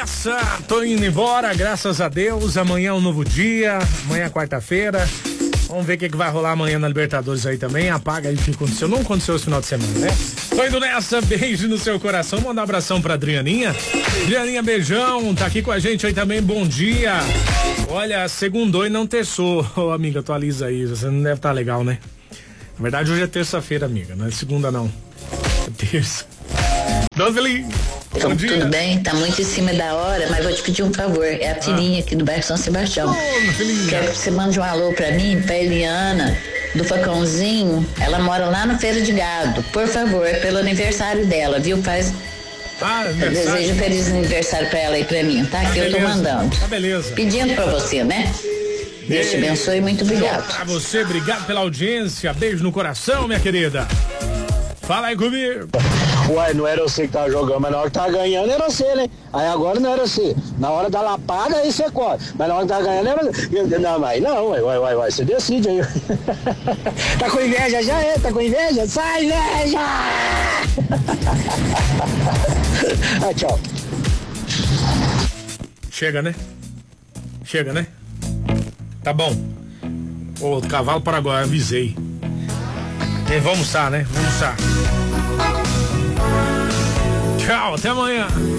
nessa, tô indo embora, graças a Deus. Amanhã é um novo dia, amanhã é quarta-feira. Vamos ver o que vai rolar amanhã na Libertadores aí também. Apaga aí o que aconteceu. Não aconteceu esse final de semana, né? Tô indo nessa, beijo no seu coração. Manda um abração pra Adrianinha. Adrianinha, beijão, tá aqui com a gente aí também, bom dia. Olha, segundou e não terçou. Ô, amiga, atualiza aí, você não deve estar legal, né? Na verdade, hoje é terça-feira, amiga, não é segunda não. É terça. Dona Feliz. Então, tudo bem, tá muito em cima da hora, mas vou te pedir um favor. É a filhinha aqui do bairro São Sebastião. Quero que você mande um alô pra mim, pra Eliana, do Facãozinho. Ela mora lá no Feira de Gado. Por favor, pelo aniversário dela, viu? Eu desejo um feliz aniversário pra ela e pra mim, tá? Que beleza. Eu tô mandando. Tá beleza. Pedindo pra você, né? Deus te abençoe e muito obrigado. A você, obrigado pela audiência. Beijo no coração, minha querida. Fala aí comigo. Ué, não era você que tava jogando, mas na hora que tava ganhando era você, né? Aí agora não era você. Na hora da lapada aí você corre. Mas na hora que tava ganhando era você. Não, mas não, ué, você decide aí. Tá com inveja já é? Tá com inveja? Sai, inveja! Ah, tchau. Chega, né? Tá bom. Ô, cavalo para agora, avisei. Vamos almoçar, né? Tchau, até amanhã.